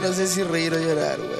no sé si reír o llorar, güey.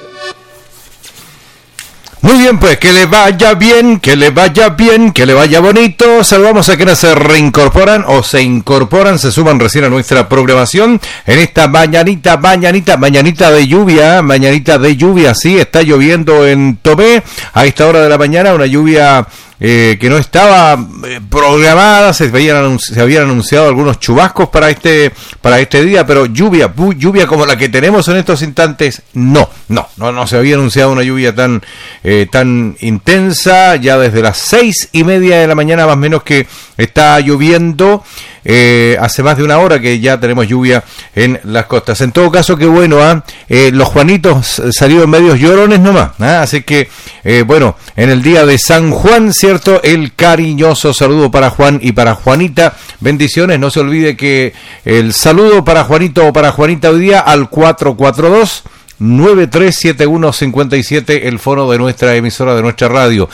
Muy bien, pues, que le vaya bien, que le vaya bien, que le vaya bonito. Saludamos a quienes se reincorporan o se incorporan, se suman recién a nuestra programación en esta mañanita de lluvia, sí, está lloviendo en Tomé a esta hora de la mañana, una lluvia que no estaba programada, se habían anunciado algunos chubascos para este día, pero lluvia como la que tenemos en estos instantes, no se había anunciado una lluvia tan intensa. Ya desde las 6:30 de la mañana más o menos que está lloviendo. Hace más de una hora que ya tenemos lluvia en las costas. En todo caso, qué bueno, los Juanitos salieron medios llorones nomás, así que bueno, en el día de San Juan, cierto, el cariñoso saludo para Juan y para Juanita, bendiciones. No se olvide que el saludo para Juanito o para Juanita hoy día al 442-937157, el fono de nuestra emisora, de nuestra radio,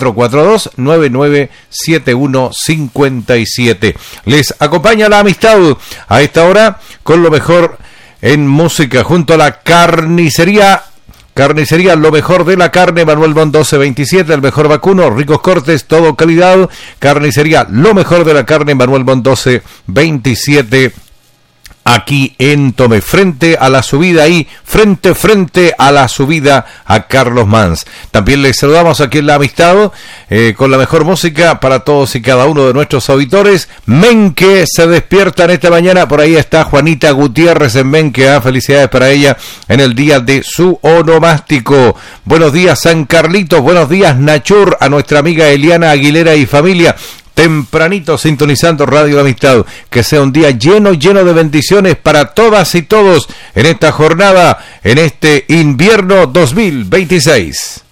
442-997157. Les acompaña la amistad a esta hora con lo mejor en música, junto a la carnicería Lo Mejor de la Carne, Manuel Bon 1227, el mejor vacuno, ricos cortes, todo calidad. Carnicería Lo Mejor de la Carne, Manuel Bon 1227, aquí en Tomé, frente a la subida frente a la subida a Carlos Mans. También les saludamos aquí en la amistad con la mejor música para todos y cada uno de nuestros auditores. Menque se despierta en esta mañana, por ahí está Juanita Gutiérrez en Menque, felicidades para ella en el día de su onomástico. Buenos días San Carlitos, buenos días Nachur, a nuestra amiga Eliana Aguilera y familia. Tempranito sintonizando Radio La Amistad, que sea un día lleno de bendiciones para todas y todos en esta jornada, en este invierno 2026.